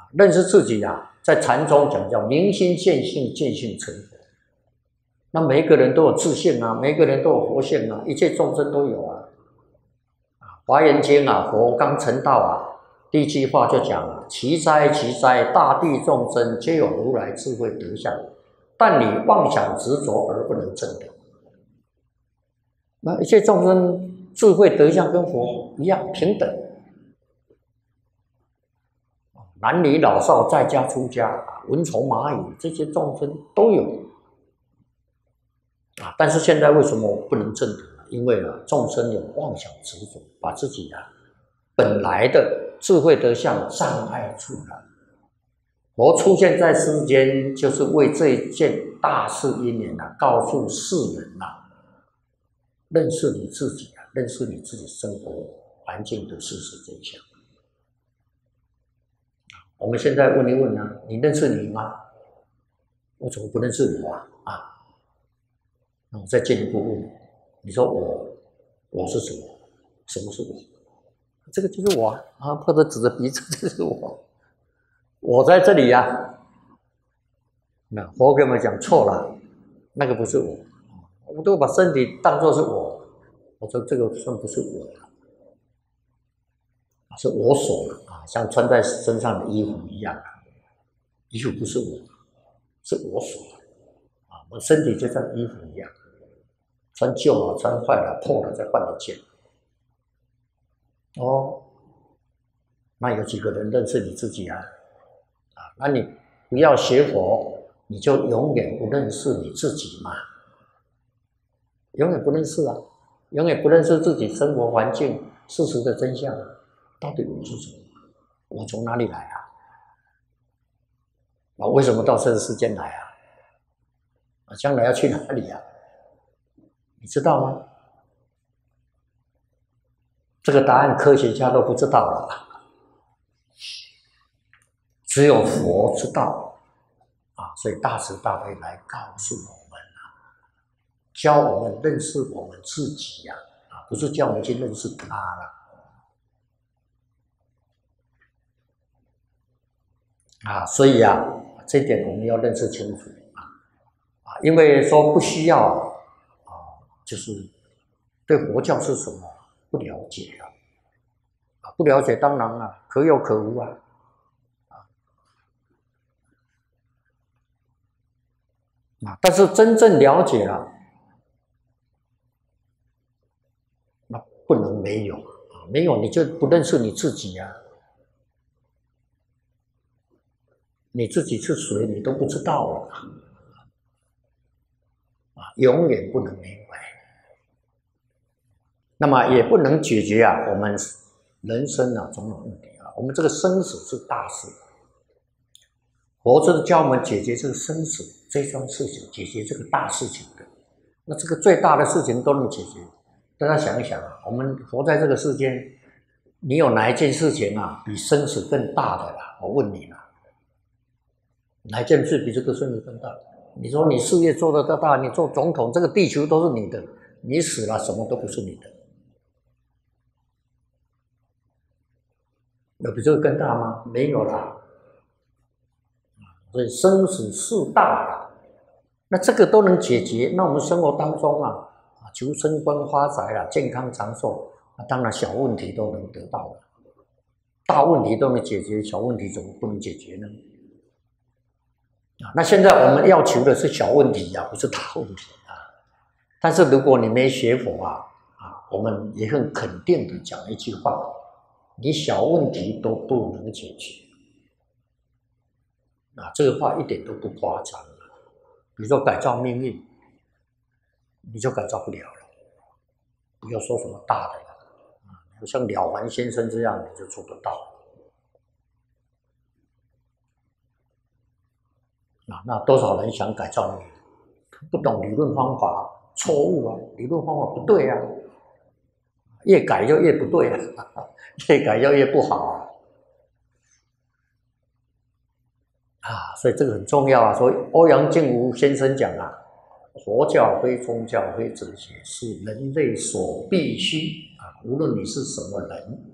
认识自己啊，在禅中讲叫明心见性，见性成佛。那每一个人都有自性啊，每一个人都有佛性啊，一切众生都有啊。华严经啊，佛刚成道啊，第一句话就讲了：奇哉奇哉，大地众生皆有如来智慧德相，但你妄想执着而不能证得。那一切众生智慧德相跟佛一样平等，男女老少在家出家，蚊虫蚂蚁这些众生都有啊。但是现在为什么不能证得呢？因为呢，众生有妄想执着，把自己啊本来的智慧德相障碍住了。佛出现在世间，就是为这一件大事因缘啊，告诉世人啊，认识你自己啊，认识你自己生活环境的事实真相。我们现在问一问啊，你认识你吗？我怎么不认识我啊？那我再进一步问你说我是什么？什么是我？这个就是我啊，或者指着鼻子，这是我在这里呀。那佛给我们讲错了，那个不是我，我们都把身体当作是我。我说这个算不是我了，是我所了啊，像穿在身上的衣服一样啊，衣服不是我，是我所啊，我身体就像衣服一样。穿旧了，穿坏了，破了，再换一件。哦，那有几个人认识你自己啊？那你不要学佛，你就永远不认识你自己嘛？永远不认识啊，永远不认识自己生活环境事实的真相。到底我是什么？我从哪里来啊？为什么到这个世间来啊？将来要去哪里啊？你知道吗？这个答案科学家都不知道了，只有佛知道啊！所以大慈大悲来告诉我们啊，教我们认识我们自己呀，不是叫我们去认识他了啊！所以啊，这一点我们要认识清楚啊！因为说不需要。就是对佛教是什么不了解啊，不了解当然啊，可有可无啊，但是真正了解了，那不能没有啊，没有你就不认识你自己啊，你自己是谁你都不知道了啊，永远不能明白。那么也不能解决啊我们人生啊种种问题啊，我们这个生死是大事，佛就是教我们解决这个生死这桩事情，解决这个大事情的。那这个最大的事情都能解决，大家想一想啊，我们活在这个世间，你有哪一件事情啊比生死更大的啦？我问你啦，哪一件事比这个生死更大？你说你事业做得大，你做总统，这个地球都是你的，你死了什么都不是你的。有比这个更大吗？没有啦。所以生死事大啦，那这个都能解决，那我们生活当中啊，求升官发财啦，健康长寿，当然小问题都能得到了，大问题都能解决，小问题怎么不能解决呢？那现在我们要求的是小问题不是大问题啊。但是如果你没学佛我们也很肯定的讲一句话，你小问题都不能解决这个话一点都不夸张比如说改造命运，你就改造不了了，不要说什么大的了像了凡先生这样你就做得到那多少人想改造命运，不懂理论方法，错误理论方法不对越改就越不对越改就越不好所以这个很重要所以欧阳靖无先生讲佛教非宗教非哲学，是人类所必须无论你是什么人